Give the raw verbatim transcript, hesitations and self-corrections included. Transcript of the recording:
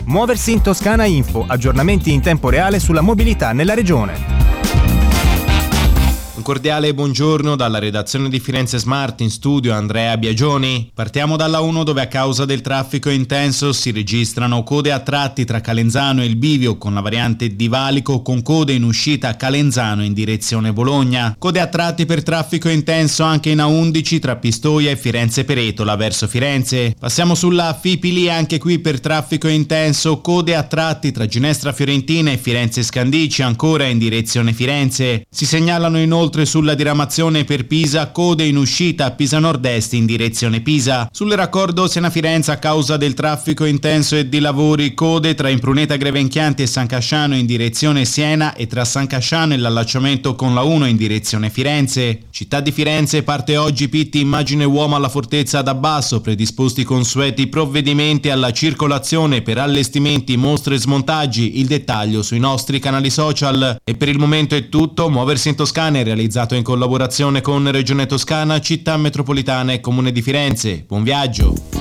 Muoversi in Toscana Info, aggiornamenti in tempo reale sulla mobilità nella regione. Un cordiale buongiorno dalla redazione di Firenze Smart, in studio Andrea Biagioni. Partiamo dalla uno, dove a causa del traffico intenso si registrano code a tratti tra Calenzano e il Bivio con la variante di Valico, con code in uscita a Calenzano in direzione Bologna. Code a tratti per traffico intenso anche in A undici tra Pistoia e Firenze Peretola verso Firenze. Passiamo sulla Fipili, anche qui per traffico intenso, code a tratti tra Ginestra Fiorentina e Firenze Scandicci ancora in direzione Firenze. Si segnalano inoltre sulla diramazione per Pisa code in uscita a Pisa Nord-Est in direzione Pisa. Sul raccordo Siena-Firenze, a causa del traffico intenso e di lavori, code tra Impruneta Grevenchianti e San Casciano in direzione Siena e tra San Casciano e l'allacciamento con la uno in direzione Firenze. Città di Firenze parte oggi Pitti Immagine Uomo alla Fortezza da Basso, predisposti consueti provvedimenti alla circolazione per allestimenti, mostre e smontaggi. Il dettaglio sui nostri canali social. E per il momento è tutto. Muoversi in Toscana è realizzato in collaborazione con Regione Toscana, Città Metropolitana e Comune di Firenze. Buon viaggio!